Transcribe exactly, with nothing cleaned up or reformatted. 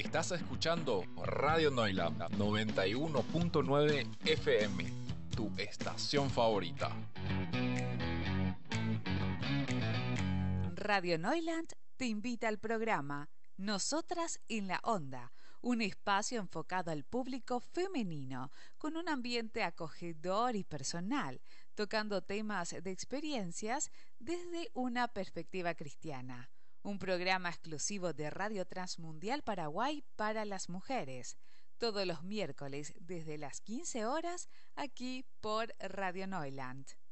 Estás escuchando Radio Noiland noventa y uno punto nueve F M, tu estación favorita. Radio Noiland te invita al programa Nosotras en la Onda, un espacio enfocado al público femenino, con un ambiente acogedor y personal, tocando temas de experiencias desde una perspectiva cristiana. Un programa exclusivo de Radio Transmundial Paraguay para las mujeres, todos los miércoles desde las quince horas, aquí por Radio Noiland.